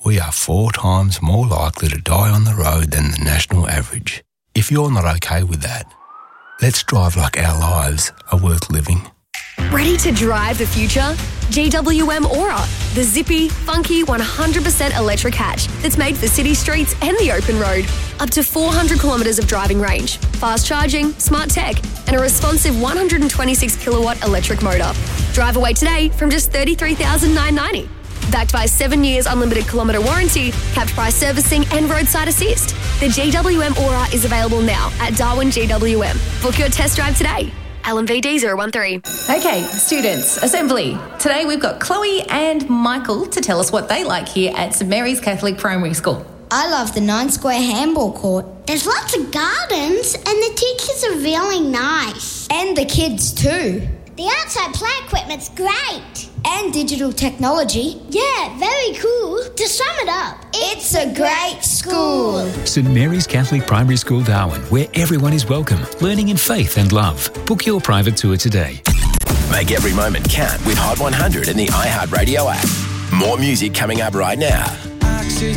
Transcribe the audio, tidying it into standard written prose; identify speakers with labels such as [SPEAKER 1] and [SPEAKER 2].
[SPEAKER 1] we are 4 times more likely to die on the road than the national average. If you're not okay with that, let's drive like our lives are worth living.
[SPEAKER 2] Ready to drive the future? GWM Aura, the zippy, funky 100% electric hatch that's made for city streets and the open road. Up to 400 kilometres of driving range, fast charging, smart tech, and a responsive 126 kilowatt electric motor. Drive away today from just $33,990. Backed by 7 years unlimited kilometre warranty, capped price servicing and roadside assist. The GWM Aura is available now at Darwin GWM. Book your test drive today. LMVD 013.
[SPEAKER 3] Okay, students, assembly. Today we've got Chloe and Michael to tell us what they like here at St Mary's Catholic Primary School.
[SPEAKER 4] I love the 9-square handball court.
[SPEAKER 5] There's lots of gardens and the teachers are really nice.
[SPEAKER 4] And the kids too.
[SPEAKER 5] The outside play equipment's great.
[SPEAKER 4] And digital technology.
[SPEAKER 5] Yeah, very cool. To sum it up,
[SPEAKER 4] it's a great school.
[SPEAKER 6] St Mary's Catholic Primary School, Darwin, where everyone is welcome, learning in faith and love. Book your private tour today.
[SPEAKER 7] Make every moment count with Hot 100 and the iHeartRadio app. More music coming up right now.